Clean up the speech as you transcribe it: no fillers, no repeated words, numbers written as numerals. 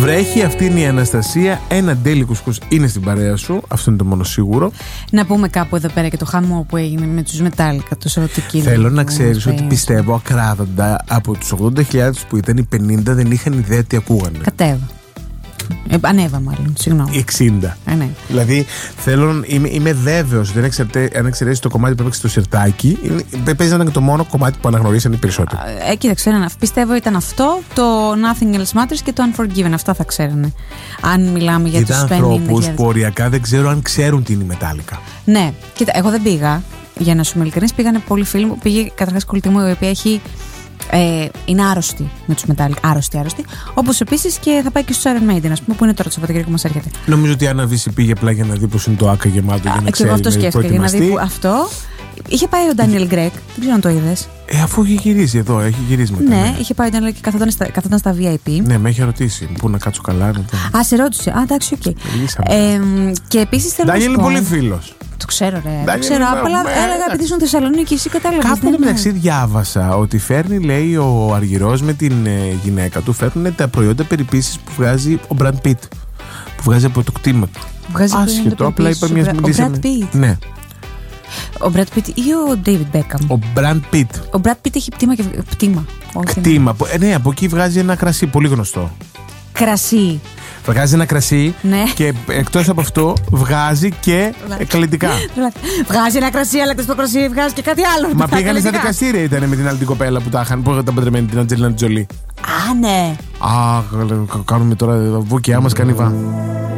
Βρέχει, αυτή είναι η Αναστασία. Ένα ντέλι κουσκούς είναι στην παρέα σου. Αυτό είναι το μόνο σίγουρο. Να πούμε κάπου εδώ πέρα και το χαμό που έγινε με τους Metallica, το Σαββατοκύριακο. Θέλω να ξέρεις ότι πιστεύω ακράδαντα από τους 80.000 που ήταν οι 50 δεν είχαν ιδέα τι ακούγανε. Κατέβα. Ανέβα μάλλον, συγγνώμη. 60. Ναι. Δηλαδή είμαι βέβαιος ότι αν εξαιρέσεις το κομμάτι που έπαιξε στο σιρτάκι, παίζει να ήταν και το μόνο κομμάτι που αναγνωρίσαν οι περισσότεροι. Κοίταξε, πιστεύω ήταν αυτό, το Nothing Else Matters και το Unforgiven. Αυτά θα ξέρανε. Αν μιλάμε για τους 50. Ήταν ανθρώπους που οριακά δεν ξέρω αν ξέρουν τι είναι η Metallica. Ναι, κοίτα, εγώ δεν πήγα. Για να σου είμαι ειλικρινής, πήγανε πολλοί φίλοι μου. Πήγε καταρχάς κολλητή μου, η οποία είναι άρρωστη με τους Metallica. Άρρωστη. Όπως επίσης και θα πάει και στους Iron Maiden, ας πούμε, που είναι τώρα το Σαββατοκύριακο που μας έρχεται. Νομίζω ότι η Άννα Βύση πήγε απλά για να δει πως είναι το άκα γεμάτο. Για να ξέρει, αυτό σκέφτηκα, για να δει αυτό. Είχε πάει ο Daniel Gregg, δεν ξέρω αν το είδες. Αφού είχε γυρίσει εδώ, έχει γυρίσει μετά. Ναι, είχε πάει ο Daniel και καθόταν στα VIP. Ναι, με είχε ρωτήσει. Πού να κάτσω καλά. Σε ρώτησε. Εντάξει, οκ. Και επίσης θέλω να. Daniel είναι πολύ φίλος. Το ξέρω, ρε. Το ξέρω. Απλά έλεγα επειδή ήσουν Θεσσαλονίκη, εσύ κατάλαβες. Κάπου μεταξύ διάβασα ότι φέρνει, λέει, ο Αργυρός με την γυναίκα του, φέρνουν τα προϊόντα περιποίησης που βγάζει ο Brad Pitt. Που βγάζει από το κτήμα του. Άσχετο, απλά είπα μια στιγμή. Ο Brad Pitt. Ναι. Ο Brad Pitt ή ο David Beckham. Ο Brad Pitt. Ο Brad Pitt έχει πτήμα. Κτήμα. Ναι, από εκεί βγάζει ένα κρασί πολύ γνωστό. Κρασί. Βγάζει ένα κρασί, ναι. Και εκτός από αυτό βγάζει και καλλιτικά. Βγάζει ένα κρασί, αλλά εκτός από το κρασί βγάζει και κάτι άλλο. Μα πήγανε στα δικαστήρια, ήταν με την άλλη την κοπέλα που τα παντρεμένη, την Αντζελίνα Τζολί. Ναι. Κάνουμε τώρα βούκιά μας κανιβά.